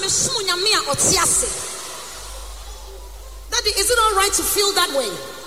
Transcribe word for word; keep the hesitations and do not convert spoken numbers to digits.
Daddy, is it all right to feel that way?